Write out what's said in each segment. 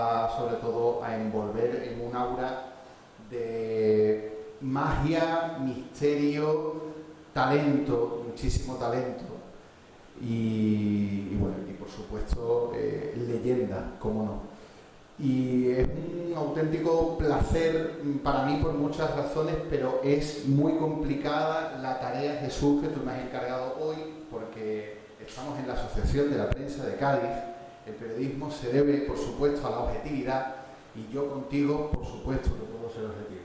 sobre todo a envolver en un aura de magia, misterio, talento, muchísimo talento y bueno, y por supuesto leyenda, cómo no. Y es un auténtico placer para mí por muchas razones, pero es muy complicada la tarea, Jesús, que tú me has encargado hoy, porque estamos en la Asociación de la Prensa de Cádiz. El periodismo se debe, por supuesto, a la objetividad, y yo contigo, por supuesto, que puedo ser objetivo.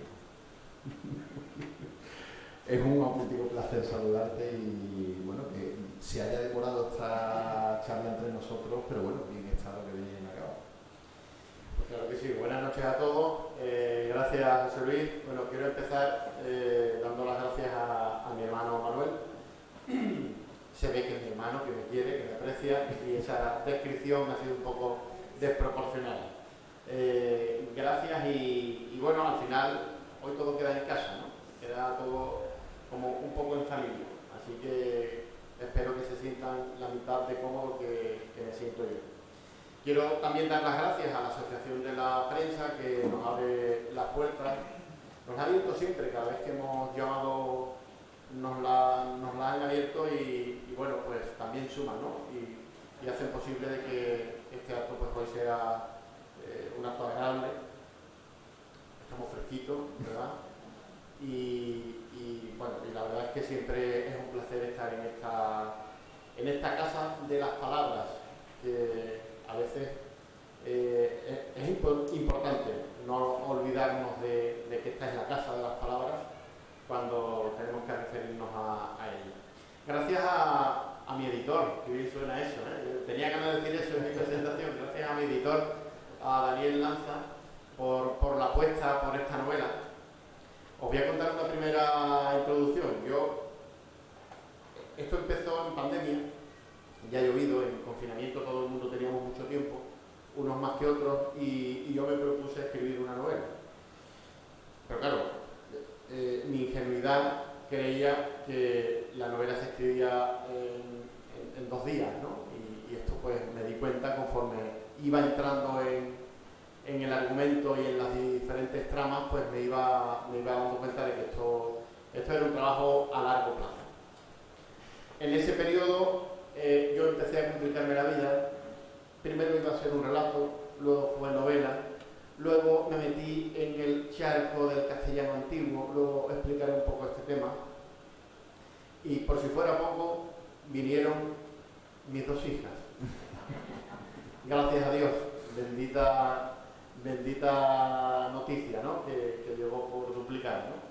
Es un auténtico placer saludarte y, bueno, que se haya demorado esta charla entre nosotros, pero bueno, bien está lo que viene a cabo. Pues claro que sí. Buenas noches a todos. Gracias, José Luis. Bueno, quiero empezar dando las gracias a mi hermano Manuel. Se ve que es mi hermano, que me quiere, que me aprecia, y esa descripción ha sido un poco desproporcionada. Gracias y bueno, al final hoy todo queda en casa, ¿no? Queda todo como un poco en familia, así que espero que se sientan la mitad de cómodo que me siento yo. Quiero también dar las gracias a la Asociación de la Prensa, que nos abre las puertas, nos ha abierto siempre, cada vez que hemos llamado nos la han abierto y bueno, pues también suman, ¿no? Y hacen posible de que este acto pues hoy sea un acto agradable. Estamos fresquitos, ¿verdad? Y bueno, y la verdad es que siempre es un placer estar en esta casa de las palabras, que a veces es importante no olvidarnos de que esta es la casa de las palabras cuando tenemos que referirnos a ella. Gracias a mi editor, que bien suena eso, ¿eh? Tenía ganas de decir eso en mi presentación. Gracias a mi editor, a Daniel Lanza, por la apuesta por esta novela. Os voy a contar una primera introducción. Esto empezó en pandemia, ya ha llovido, en confinamiento todo el mundo teníamos mucho tiempo, unos más que otros, y yo me propuse escribir una novela. Pero claro, mi ingenuidad creía que la novela se escribía en 2 días, ¿no? Y esto pues me di cuenta conforme iba entrando en el argumento y en las diferentes tramas, pues me iba dando cuenta de que esto era un trabajo a largo plazo. En ese periodo yo empecé a complicarme la vida. Primero iba a ser un relato, luego fue novela, luego me metí en el charco del castellano antiguo, luego explicaré un poco este tema. Y por si fuera poco, vinieron mis 2 hijas. Gracias a Dios, bendita noticia, ¿no? Que llegó por duplicar, ¿no?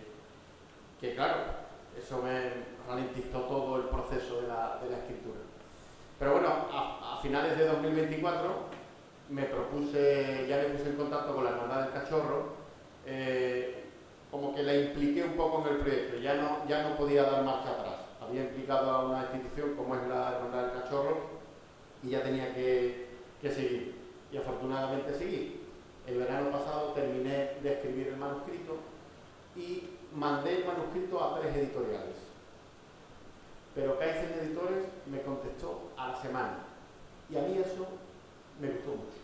Que claro, eso me ralentizó todo el proceso de la escritura. Pero bueno, a finales de 2024 ya me puse en contacto con la Hermandad del Cachorro, como que la impliqué un poco en el proyecto, ya no podía dar marcha atrás. Había implicado a una institución como es la Hermandad del Cachorro y ya tenía que seguir, y afortunadamente seguí. El verano pasado terminé de escribir el manuscrito y mandé el manuscrito a 3 editoriales. Pero Kaizen Editores me contestó a la semana. Y a mí eso me gustó mucho.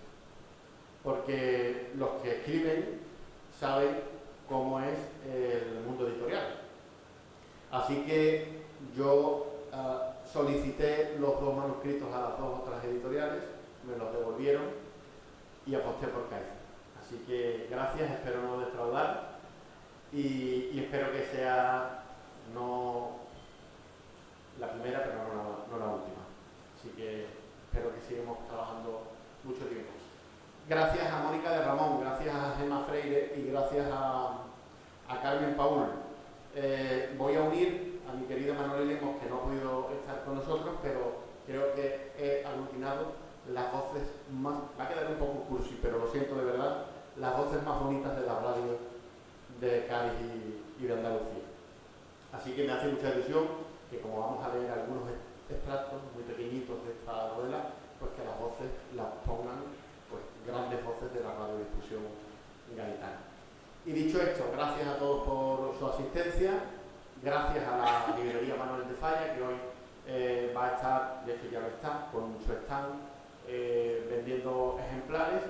Porque los que escriben saben cómo es el mundo editorial. Así que yo solicité los 2 manuscritos a las 2 otras editoriales, me los devolvieron y aposté por Kaizen. Así que gracias, espero no defraudar y espero que sea no la primera, pero no la última. Así que espero que sigamos trabajando mucho tiempo. Gracias a Mónica de Ramón, gracias a Gemma Freire y gracias a Carmen Paul. Voy a unir a mi querido Manuel Lemos, que no ha podido estar con nosotros, pero creo que he aglutinado las voces más, va a quedar un poco cursi, pero lo siento de verdad, las voces más bonitas de la radio de Cádiz y de Andalucía. Así que me hace mucha ilusión que, como vamos a leer algunos extractos muy pequeñitos de esta novela, pues que las voces las pongan pues grandes voces de la radiodifusión gaditana. Y dicho esto, gracias a todos por su asistencia, gracias a la librería Manuel de Falla, que hoy va a estar, de hecho ya lo está, con su stand vendiendo ejemplares.